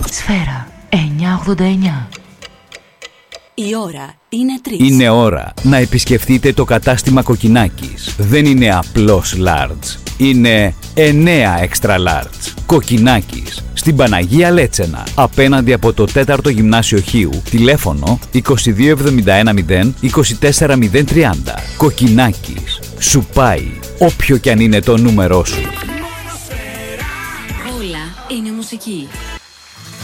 Σφαίρα 989. Η ώρα είναι 3. Είναι ώρα να επισκεφτείτε το κατάστημα Κοκκινάκης. Δεν είναι απλώς large. Είναι 9 extra large. Κοκκινάκης. Στην Παναγία Λέτσενα. Απέναντι από το 4ο Γυμνάσιο Χίου. Τηλέφωνο 22710 24030. Κοκκινάκης. Σου πάει όποιο κι αν είναι το νούμερό σου. Όλα είναι μουσική.